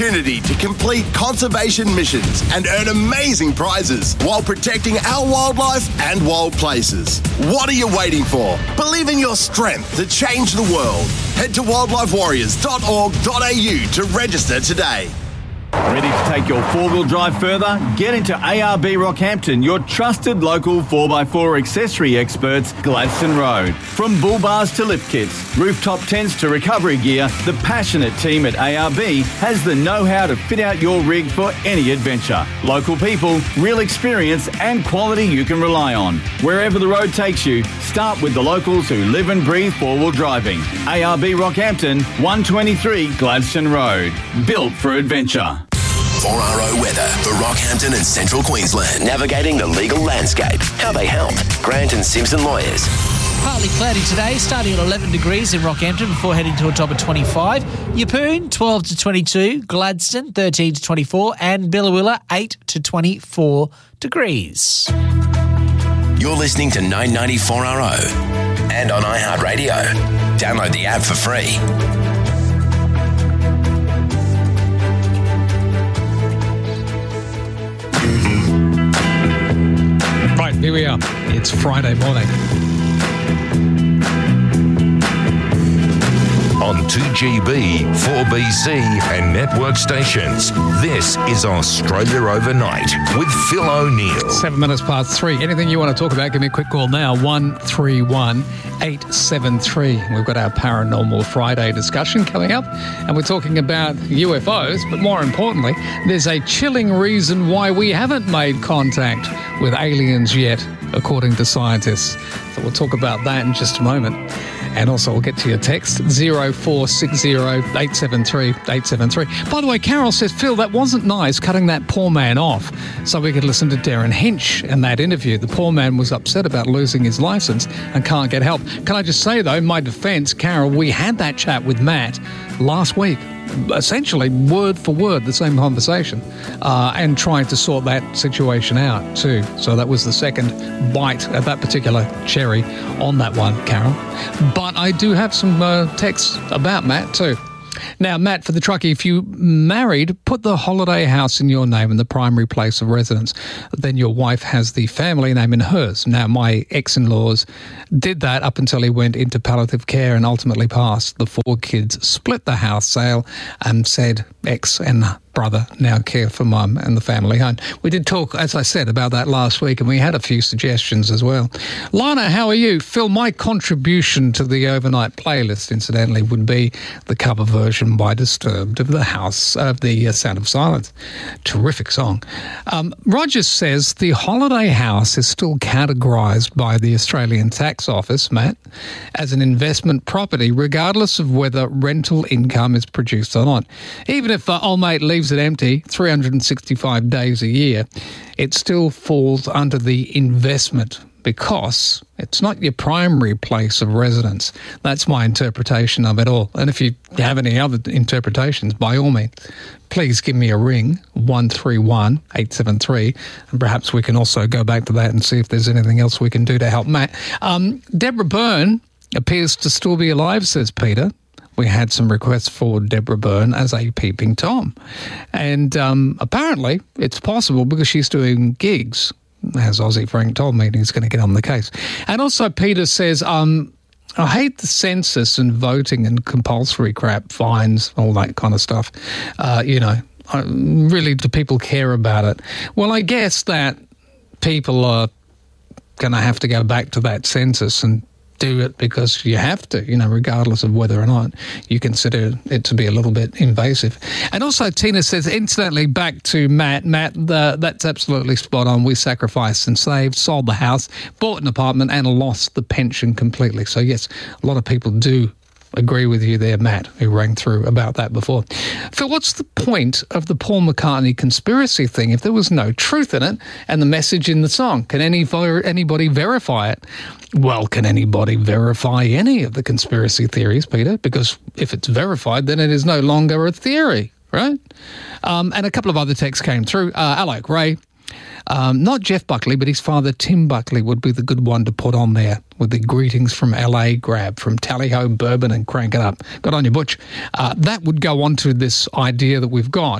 opportunity to complete conservation missions and earn amazing prizes while protecting our wildlife and wild places. What are you waiting for? Believe in your strength to change the world. Head to wildlifewarriors.org.au to register today. Ready to take your four-wheel drive further? Get into ARB Rockhampton, your trusted local 4x4 accessory experts, Gladstone Road. From bull bars to lift kits, rooftop tents to recovery gear, the passionate team at ARB has the know-how to fit out your rig for any adventure. Local people, real experience and quality you can rely on. Wherever the road takes you, start with the locals who live and breathe four-wheel driving. ARB Rockhampton, 123 Gladstone Road. Built for adventure. 4RO weather for Rockhampton and Central Queensland. Navigating the legal landscape. How they help. Grant and Simpson Lawyers. Partly cloudy today, starting at 11 degrees in Rockhampton before heading to a top of 25. Yeppoon, 12 to 22. Gladstone, 13 to 24. And Billawilla, 8 to 24 degrees. You're listening to 994RO and on iHeartRadio. Download the app for free. Right, here we are. It's Friday morning. On 2GB, 4BC and network stations, this is Australia Overnight with Phil O'Neill. 7 minutes past 3. Anything you want to talk about, give me a quick call now, 131 873. We've got our Paranormal Friday discussion coming up, and we're talking about UFOs, but more importantly, there's a chilling reason why we haven't made contact with aliens yet, according to scientists. So we'll talk about that in just a moment. And also, we'll get to your text, 0460 873 873. By the way, Carol says, Phil, that wasn't nice, cutting that poor man off so we could listen to Darren Hinch in that interview. The poor man was upset about losing his licence and can't get help. Can I just say, though, in my defence, Carol, we had that chat with Matt last week. Essentially, word for word, the same conversation, and trying to sort that situation out too. So that was the second bite at that particular cherry on that one, Carol. But I do have some texts about Matt too. Now, Matt, for the truckie, if you married, put the holiday house in your name and the primary place of residence. Then your wife has the family name in hers. Now, my ex-in-laws did that up until he went into palliative care and ultimately passed. The 4 kids split the house sale and said ex and brother now care for mum and the family home. We did talk, as I said, about that last week, and we had a few suggestions as well. Lana, how are you? Phil, my contribution to the overnight playlist, incidentally, would be the cover version by Disturbed of the Sound of Silence. Terrific song. Rogers says the holiday house is still categorised by the Australian Tax Office, Matt, as an investment property, regardless of whether rental income is produced or not. Even if old mate leaves it empty 365 days a year, it still falls under the investment because it's not your primary place of residence. That's my interpretation of it all. And if you have any other interpretations, by all means, please give me a ring, 131 873, and perhaps we can also go back to that and see if there's anything else we can do to help Matt. Deborah Byrne appears to still be alive, says Peter. We had some requests for Deborah Byrne as a peeping Tom. And apparently it's possible because she's doing gigs, as Aussie Frank told me, and he's going to get on the case. And also Peter says, I hate the census and voting and compulsory crap, fines, all that kind of stuff. Really, do people care about it? Well, I guess that people are going to have to go back to that census and do it because you have to, regardless of whether or not you consider it to be a little bit invasive. And also Tina says, incidentally, back to Matt, that's absolutely spot on. We sacrificed and saved, sold the house, bought an apartment and lost the pension completely. So yes, a lot of people do agree with you there, Matt, who rang through about that before. Phil, what's the point of the Paul McCartney conspiracy thing if there was no truth in it and the message in the song? Can anybody verify it? Well, can anybody verify any of the conspiracy theories, Peter? Because if it's verified, then it is no longer a theory, right? And a couple of other texts came through. Alec Ray. Not Jeff Buckley, but his father, Tim Buckley, would be the good one to put on there with the greetings from LA grab, from Tally-Ho, Bourbon and Crank It Up. Good on you, Butch. That would go on to this idea that we've got